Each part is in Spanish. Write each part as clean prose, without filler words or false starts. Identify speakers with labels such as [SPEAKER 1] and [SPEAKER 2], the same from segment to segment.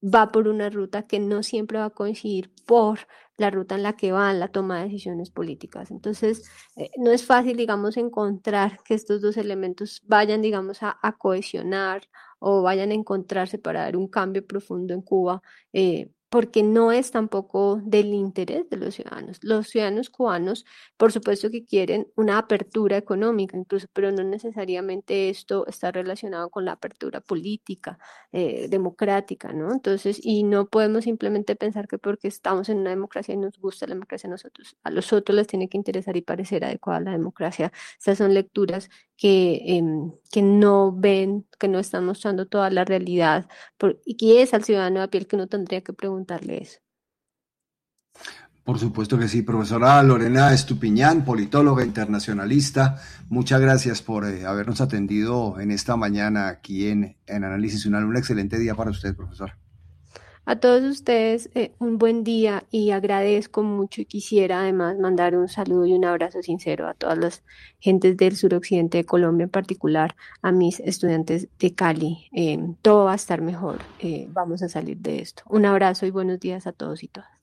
[SPEAKER 1] va por una ruta que no siempre va a coincidir por la ruta en la que va en la toma de decisiones políticas. Entonces, no es fácil, digamos, encontrar que estos dos elementos vayan, digamos, a cohesionar o vayan a encontrarse para dar un cambio profundo en Cuba, porque no es tampoco del interés de los ciudadanos. Los ciudadanos cubanos, por supuesto que quieren una apertura económica incluso, pero no necesariamente esto está relacionado con la apertura política, democrática, ¿no? Entonces, y no podemos simplemente pensar que porque estamos en una democracia y nos gusta la democracia a los otros les tiene que interesar y parecer adecuada la democracia. Estas son lecturas que no ven, que no están mostrando toda la realidad, y que es al ciudadano a piel que uno tendría que preguntarle eso.
[SPEAKER 2] Por supuesto que sí, profesora Lorena Estupiñán, politóloga internacionalista, muchas gracias por habernos atendido en esta mañana aquí en Análisis UNAL. Un excelente día para usted, profesora.
[SPEAKER 1] A todos ustedes un buen día y agradezco mucho y quisiera además mandar un saludo y un abrazo sincero a todas las gentes del suroccidente de Colombia, en particular a mis estudiantes de Cali. Todo va a estar mejor, vamos a salir de esto. Un abrazo y buenos días a todos y todas.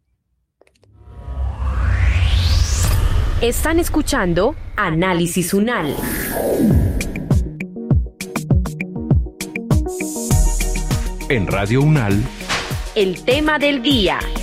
[SPEAKER 3] Están escuchando Análisis UNAL.
[SPEAKER 4] En Radio UNAL,
[SPEAKER 3] el tema del día.